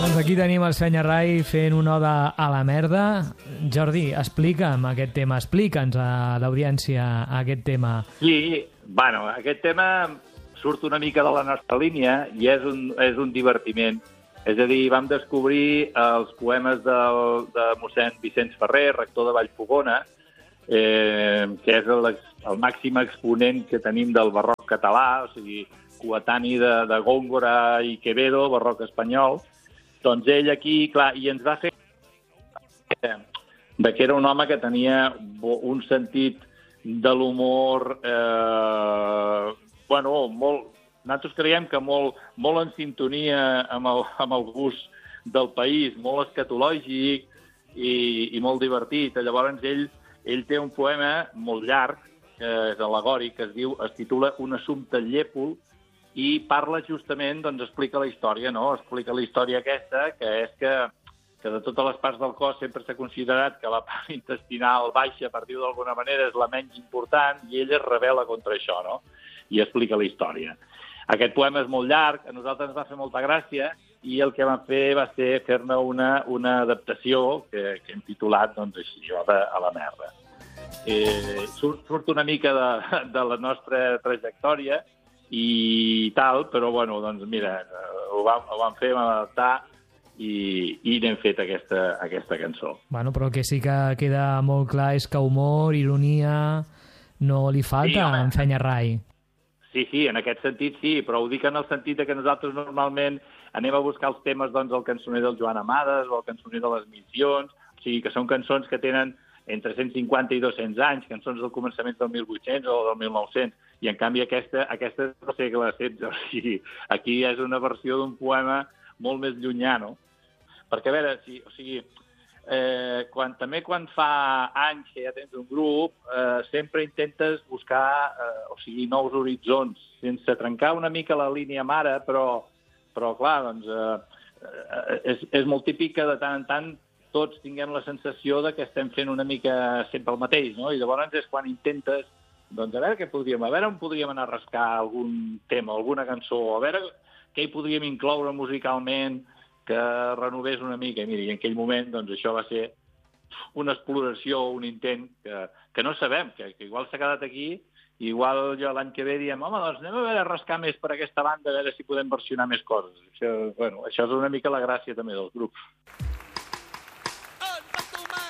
Doncs aquí tenim el senyor Rai fent una oda a la merda. Jordi, explica'ns a l'audiència aquest tema. Sí, bueno, aquest tema surt una mica de la nostra línia i és un divertiment. És a dir, vam descobrir els poemes de mossèn Vicenç Ferrer, rector de Vallfogona, que és el màxim exponent que tenim del barroc català, o sigui, coetani de Góngora i Quevedo, barroc espanyol. Doncs ell aquí, clar, i ens va fer que era un home que tenia un sentit de l'humor, nosaltres creiem que molt en sintonia amb el gust del país, molt escatològic i molt divertit. Llavors ell té un poema molt llarg, que és al·legòric, que es titula Un assumpte llépol, i parla justament, doncs explica la història, no? Explica la història aquesta, que és que de totes les parts del cos sempre s'ha considerat que la part intestinal baixa, per dir-ho d'alguna manera, és la menys important, i ell es rebel·la contra això, no? I explica la història. Aquest poema és molt llarg, a nosaltres ens va fer molta gràcia, i el que vam fer va ser fer-ne una adaptació que hem titulat, doncs, així, Oda a la merda. Surt una mica de la nostra trajectòria, i tal, però, bueno, doncs, mira, ho vam fer, vam adaptar i n'hem fet aquesta cançó. Bueno, però el que sí que queda molt clar és que humor, ironia, no li falta a en Fenya Rai. Sí, en aquest sentit sí, però ho dic en el sentit que nosaltres normalment anem a buscar els temes, doncs, el cançoner del Joan Amades o el cançoner de les Missions, o sigui, que són cançons que tenen entre 150 i 200 anys, cançons del començament del 1800 o del 1900, i en canvi aquesta és del segle XVI, o sigui, aquí és una versió d'un poema molt més llunyà, no? Perquè, a veure, quan fa anys que ja tens un grup, sempre intentes buscar nous horitzons, sense trencar una mica la línia mare, però clar, doncs, és molt típic que de tant en tant tots tinguem la sensació de que estem fent una mica sempre el mateix, no? I llavors és quan intentes, doncs, a veure on podríem anar a rascar algun tema, alguna cançó, a veure què hi podríem incloure musicalment que renovés una mica. I mira, i en aquell moment, doncs, això va ser una exploració, un intent que no sabem, que igual s'ha quedat aquí, i igual jo l'any que ve diem, home, doncs anem a veure rascar més per aquesta banda, a veure si podem versionar més coses. Això és una mica la gràcia també dels grups.